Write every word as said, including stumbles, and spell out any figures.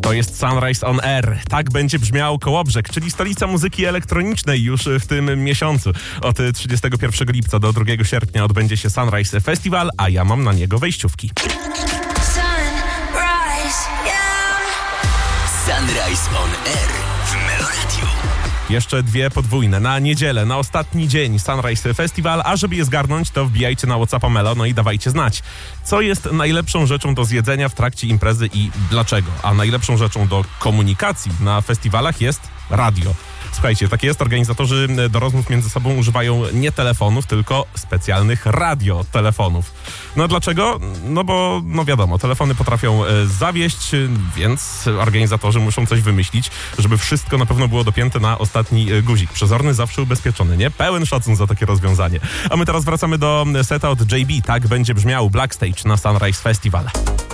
To jest Sunrise on Air. Tak będzie brzmiał Kołobrzeg, czyli stolica muzyki elektronicznej już w tym miesiącu. Od trzydziestego pierwszego lipca do drugiego sierpnia odbędzie się Sunrise Festival, a ja mam na niego wejściówki. Sunrise on Air w Meloradiu. Jeszcze dwie podwójne. Na niedzielę, na ostatni dzień Sunrise Festival, a żeby je zgarnąć, to wbijajcie na WhatsAppa Melo, no i dawajcie znać, co jest najlepszą rzeczą do zjedzenia w trakcie imprezy i dlaczego. A najlepszą rzeczą do komunikacji na festiwalach jest radio. Słuchajcie, tak jest, organizatorzy do rozmów między sobą używają nie telefonów, tylko specjalnych radiotelefonów. No dlaczego? No bo, no wiadomo, telefony potrafią zawieść, więc organizatorzy muszą coś wymyślić, żeby wszystko na pewno było dopięte na ostatni guzik. Przezorny zawsze ubezpieczony, nie? Pełen szacun za takie rozwiązanie. A my teraz wracamy do seta od J B. Tak będzie brzmiał Black Stage na Sunrise Festival.